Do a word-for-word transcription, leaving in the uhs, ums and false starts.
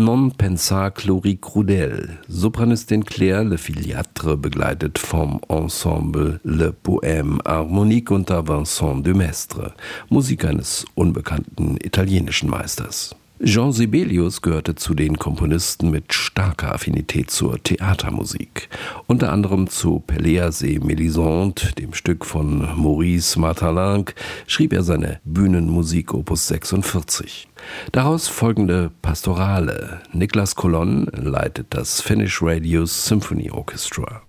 Non pensa Chloé Crudel. Sopranistin Claire Le Filiatre begleitet vom Ensemble Le Poème Harmonique unter Vincent Demestre, Musik eines unbekannten italienischen Meisters. Jean Sibelius gehörte zu den Komponisten mit starker Affinität zur Theatermusik. Unter anderem zu Pelléas et Mélisande, dem Stück von Maurice Maeterlinck, schrieb er seine Bühnenmusik Opus sechsundvierzig. Daraus folgende Pastorale. Niklas Colon leitet das Finnish Radio Symphony Orchestra.